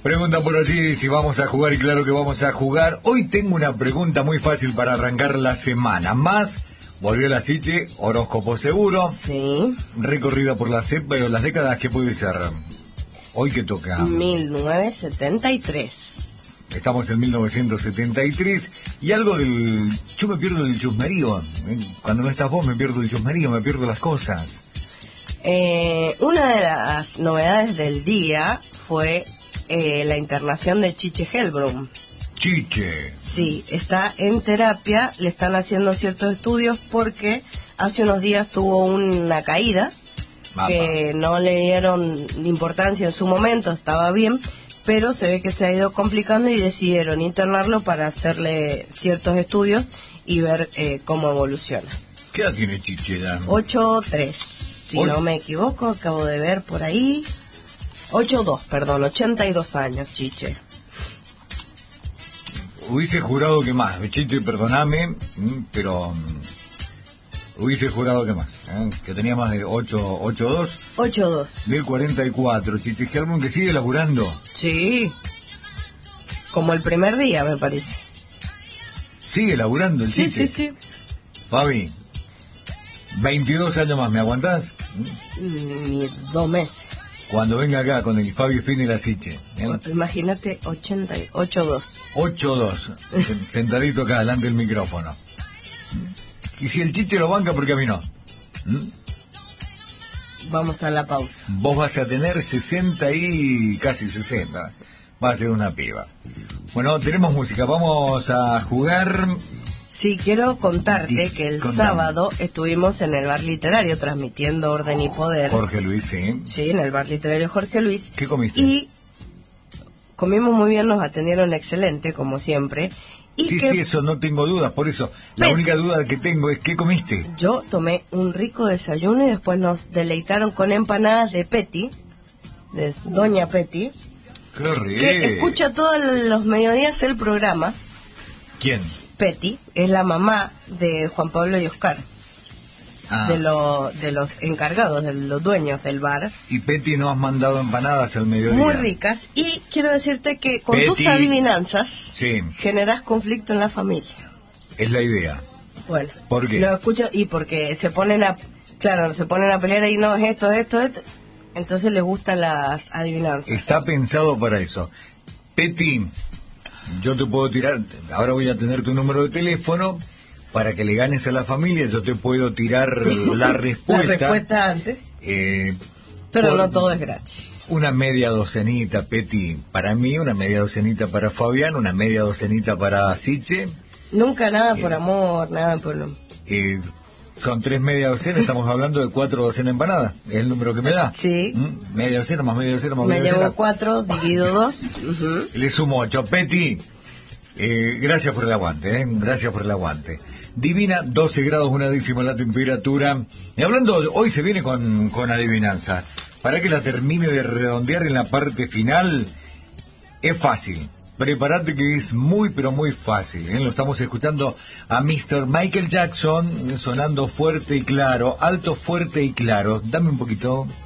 Preguntan por allí si vamos a jugar, y claro que vamos a jugar. Hoy tengo una pregunta muy fácil para arrancar la semana. Más, volvió la Siche, horóscopo seguro. Sí. Recorrida por las décadas, ¿qué puede ser? Hoy que toca 1973. Estamos en 1973 y algo del... Yo me pierdo del chusmerío. Cuando no estás vos me pierdo el chusmerío, me pierdo las cosas. Una de las novedades del día fue la internación de Chiche Hellblum. Chiche. Sí, está en terapia, le están haciendo ciertos estudios porque hace unos días tuvo una caída que no le dieron importancia en su momento, estaba bien, pero se ve que se ha ido complicando y decidieron internarlo para hacerle ciertos estudios y ver cómo evoluciona. ¿Qué edad tiene Chiche ya? 8'3", si no me equivoco, acabo de ver por ahí. 8'2", perdón, 82 años, Chiche. Hubiese jurado que más, Chiche, perdóname, pero hubiese jurado que más, que tenía más de 8'2". 8'2". 1044, Chiche Hellblum, que sigue laburando. Sí, como el primer día, me parece. Sigue laburando el Chiche. Sí. Fabi, 22 años más, ¿me aguantás? Ni 2 meses. Cuando venga acá con el Fabio Espina y la Siche. Imagínate, 8'2". 8'2", sentadito acá delante del micrófono. Y si el Chiche lo banca, ¿por qué a mí no? Vamos a la pausa. Vos vas a tener 60 y casi 60. Va a ser una piba. Bueno, tenemos música, vamos a jugar. Sí, quiero contarte que el sábado estuvimos en el bar literario transmitiendo Orden y Poder. Jorge Luis, sí. Sí, en el bar literario Jorge Luis. ¿Qué comiste? Y comimos muy bien, nos atendieron excelente, como siempre. Y sí, eso no tengo dudas, por eso. La única duda que tengo es, ¿qué comiste? Yo tomé un rico desayuno y después nos deleitaron con empanadas de Petty, de Doña Petty. ¡Qué rico! Que escucha todos los mediodías el programa. ¿Quién? Petty es la mamá de Juan Pablo y Oscar, de los encargados, de los dueños del bar. Y Petty nos has mandado empanadas al mediodía. Muy ricas. Y quiero decirte que con tus adivinanzas generas conflicto en la familia. Es la idea. Bueno, ¿por qué? Lo escucho y porque se ponen a pelear y no, es esto. Entonces les gustan las adivinanzas. Está pensado para eso. Petty, yo te puedo tirar, ahora voy a tener tu número de teléfono para que le ganes a la familia, yo te puedo tirar la respuesta. La respuesta antes. Pero no todo es gratis. Una media docenita, Petty, para mí, una media docenita para Fabián, una media docenita para Siche. Nunca nada por amor, nada por... Son 3 media docenas, estamos hablando de 4 docenas empanadas, es el número que me da. Sí. Media docena más media docena más media docena. Me llevo 4, divido 2. Le sumo 8. Petty, gracias por el aguante, gracias por el aguante. Divina, 12 grados, 1 décima la temperatura. Y hablando, hoy se viene con adivinanza. Para que la termine de redondear en la parte final, es fácil. Prepárate que es muy, pero muy fácil. Lo estamos escuchando a Mr. Michael Jackson sonando fuerte y claro, alto, fuerte y claro. Dame un poquito.